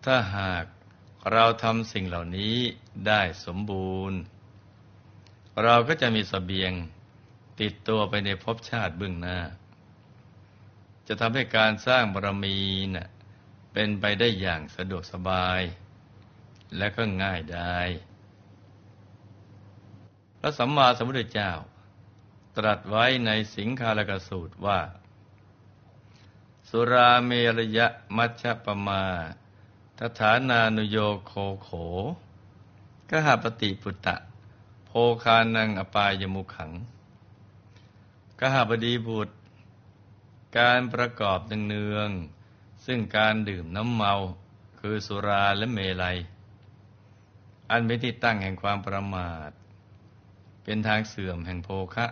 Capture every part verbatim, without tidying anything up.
ถ้าหากเราทำสิ่งเหล่านี้ได้สมบูรณ์เราก็จะมีเสบียงติดตัวไปในภพชาติเบื้องหน้าจะทำให้การสร้างบารมีน่ะเป็นไปได้อย่างสะดวกสบายและก็ง่ายได้พระสัมมาสัมพุทธเจ้าตรัสไว้ในสิงคาลกสูตรว่าสุราเมรยมัชฌปมาทฐานานุโยโคโขกหปฏิปุตตะโภคานังอปายมุขังกหบดีบุตรการประกอบเนืองๆซึ่งการดื่มน้ำเมาคือสุราและเมลัยอันเป็นที่ตั้งแห่งความประมาทเป็นทางเสื่อมแห่งโภคะ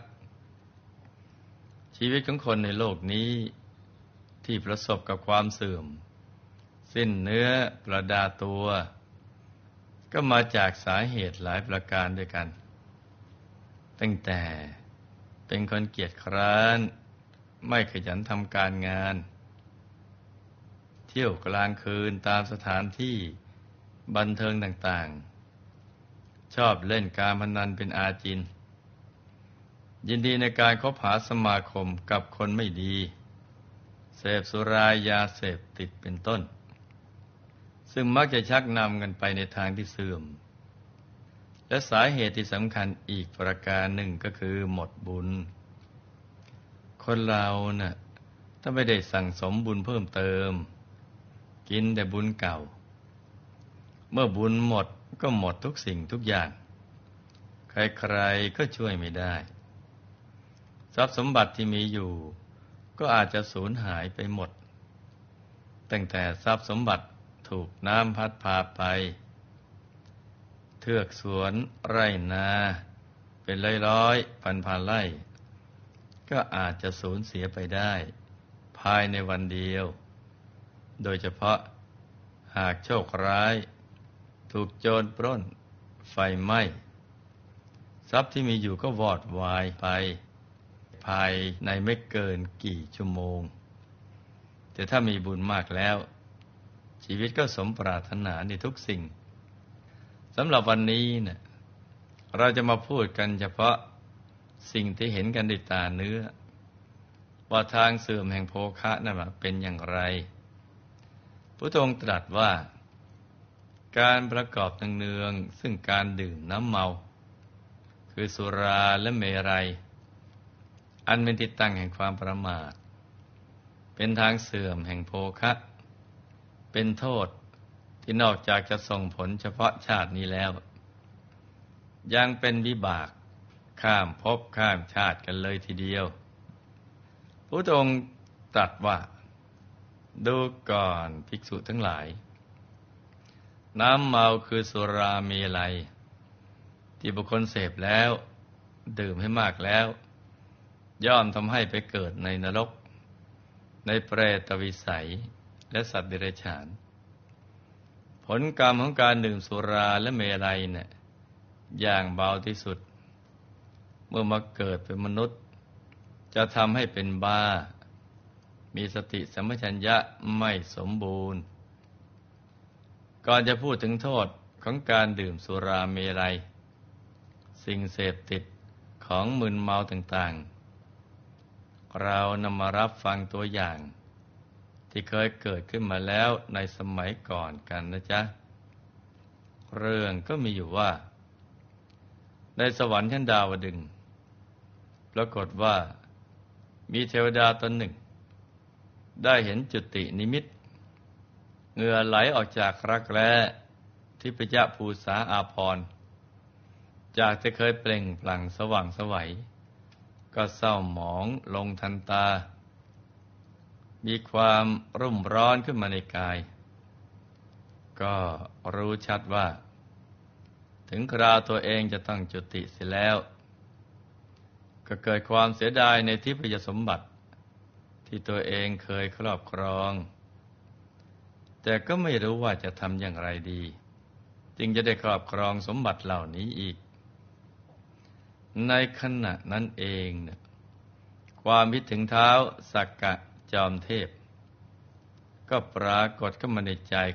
ชีวิตของคนในโลกนี้ที่ประสบกับความเสื่อมสิ้นเนื้อประดาตัวก็มาจากสาเหตุหลายประการด้วยกันตั้งแต่เป็นคนเกียจคร้านไม่ขยันทำการงานเที่ยวกลางคืนตามสถานที่บันเทิงต่างๆชอบเล่นการพนันเป็นอาจินยินดีในการคบหาสมาคมกับคนไม่ดีเสพสุรายาเสพติดเป็นต้นซึ่งมักจะชักนำกันไปในทางที่เสื่อมและสาเหตุที่สำคัญอีกประการหนึ่งก็คือหมดบุญคนเราน่ะถ้าไม่ได้สั่งสมบุญเพิ่มเติมกินแต่บุญเก่าเมื่อบุญหมดก็หมดทุกสิ่งทุกอย่างใครๆก็ช่วยไม่ได้ทรัพย์สมบัติที่มีอยู่ก็อาจจะสูญหายไปหมดตั้งแต่ทรัพย์สมบัติถูกน้ำพัดพาไปเทือกสวนไร่นาเป็นร้อยๆพันๆไร่ก็อาจจะสูญเสียไปได้ภายในวันเดียวโดยเฉพาะหากโชคร้ายถูกโจรปล้นไฟไหม้ทรัพย์ที่มีอยู่ก็วอดวายไปภายในไม่เกินกี่ชั่วโมงแต่ถ้ามีบุญมากแล้วชีวิตก็สมปรารถนาในทุกสิ่งสำหรับวันนี้เนี่ยเราจะมาพูดกันเฉพาะสิ่งที่เห็นกันด้วยตาเนื้อว่าทางเสื่อมแห่งโภคะนั้นเป็นอย่างไรพระองค์ตรัสว่าการประกอบเนืองๆซึ่งการดื่มน้ำเมาคือสุราและเมรัยอันเป็นที่ตั้งแห่งความประมาทเป็นทางเสื่อมแห่งโภคะเป็นโทษที่นอกจากจะส่งผลเฉพาะชาตินี้แล้วยังเป็นวิบากข้ามภพข้ามชาติกันเลยทีเดียวพระองค์ตรัสว่าดูก่อนภิกษุทั้งหลายน้ำเมาคือสุราเมลัยที่บุคคลเสพแล้วดื่มให้มากแล้วย่อมทำให้ไปเกิดในนรกในเปรตวิสัยและสัตว์เดรัจฉานผลกรรมของการดื่มสุราและเมลัยเนี่ยอย่างเบาที่สุดเมื่อมาเกิดเป็นมนุษย์จะทำให้เป็นบ้ามีสติสัมปชัญญะไม่สมบูรณ์ก่อนจะพูดถึงโทษของการดื่มสุราเมลัยสิ่งเสพติดของมึนเมาต่างๆเรานำมารับฟังตัวอย่างที่เคยเกิดขึ้นมาแล้วในสมัยก่อนกันนะจ๊ะเรื่องก็มีอยู่ว่าในสวรรค์ชั้นดาวดึงส์ปรากฏว่ามีเทวดาตนหนึ่งได้เห็นจุตินิมิตเหงื่อไหลออกจากรักแร้ทิพยภูษาอาภรณ์จากที่เคยเปล่งปลั่งสว่างไสวก็เศร้าหมองลงทันตามีความรุ่มร้อนขึ้นมาในกายก็รู้ชัดว่าถึงคราวตัวเองจะต้องจุติเสียแล้วก็เกิดความเสียดายในทิพยสมบัติที่ตัวเองเคยครอบครองแต่ก็ไม่รู้ว่าจะทำอย่างไรดีจึงจะได้ครอบครองสมบัติเหล่านี้อีกในขณะนั้นเองเนี่ยความคิดถึงเท้าสักกะจอมเทพก็ปรากฏขึ้นมาในใจ